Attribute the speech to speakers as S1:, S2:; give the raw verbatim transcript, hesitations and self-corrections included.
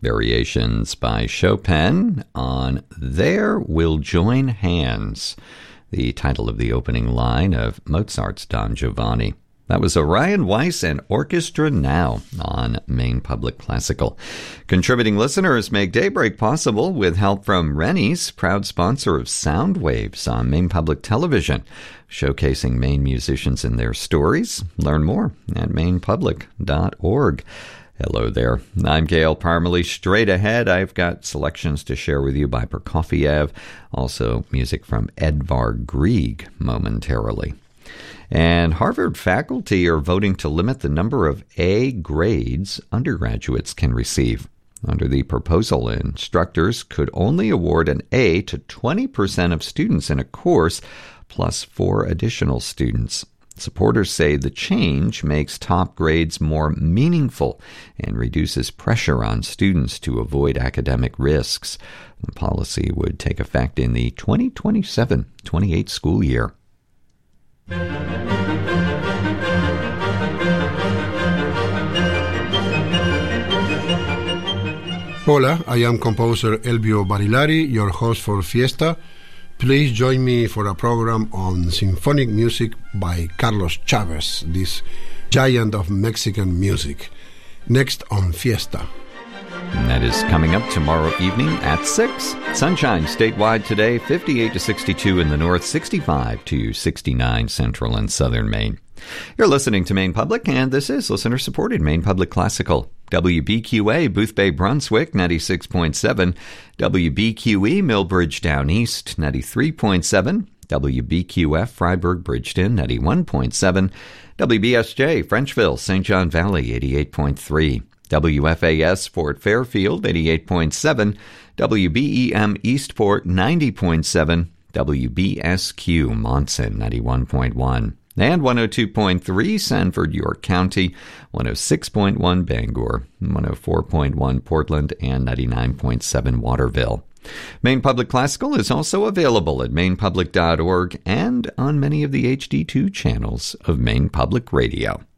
S1: Variations by Chopin on There Will Join Hands, the title of the opening line of Mozart's Don Giovanni. That was Orion Weiss and Orchestra Now on Maine Public Classical. Contributing listeners make Daybreak possible with help from Rennie's, proud sponsor of Sound Waves on Maine Public Television, showcasing Maine musicians and their stories. Learn more at maine public dot org. Hello there. I'm Gail Parmalee. Straight ahead, I've got selections to share with you by Prokofiev, also music from Edvard Grieg momentarily. And Harvard faculty are voting to limit the number of A grades undergraduates can receive. Under the proposal, instructors could only award an A to twenty percent of students in a course, plus four additional students. Supporters say the change makes top grades more meaningful and reduces pressure on students to avoid academic risks. The policy would take effect in the twenty twenty-seven twenty-eight school year.
S2: Hola, I am composer Elvio Barilari, your host for Fiesta. Please join me for a program on symphonic music by Carlos Chavez, this giant of Mexican music. Next on Fiesta.
S1: And that is coming up tomorrow evening at six. Sunshine statewide today, fifty-eight to sixty-two in the north, sixty-five to sixty-nine central and southern Maine. You're listening to Maine Public, and this is listener-supported Maine Public Classical. W B Q A, Boothbay, Brunswick, ninety-six point seven. W B Q E, Millbridge Down East, ninety-three point seven. W B Q F, Freiburg, Bridgeton, ninety-one point seven. W B S J, Frenchville, Saint John Valley, eighty-eight point three. W F A S, Fort Fairfield, eighty-eight point seven. W B E M, Eastport, ninety point seven. W B S Q, Monson, ninety-one point one. And one oh two point three, Sanford, York County, one oh six point one, Bangor, one oh four point one, Portland, and ninety-nine point seven, Waterville. Maine Public Classical is also available at maine public dot org and on many of the H D two channels of Maine Public Radio.